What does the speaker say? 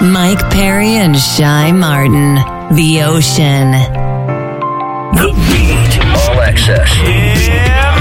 Mike Perry and Shy Martin. The Ocean. The Beat. All Access. Yeah,